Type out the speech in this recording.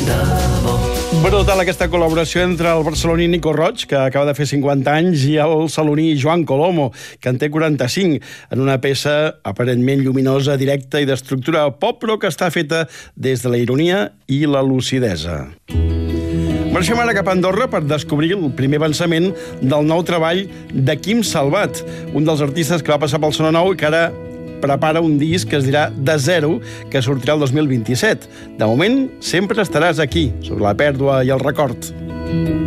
Brutal aquesta col·laboració entre el barceloní Nico Roig, que acaba de fer 50 anys, i el saloní Joan Colomo, que en té 45, en una peça aparentment lluminosa, directa i d'estructura pop, però que està feta des de la ironia i la lucidesa. Marxem ara cap a Andorra per descobrir el primer avançament del nou treball de Quim Salvat, un dels artistes que va passar pel Sona Nou i que ara prepara un disc que es dirà De Zero, que sortirà el 2027. De moment, sempre estaràs aquí, sobre la pèrdua i el record.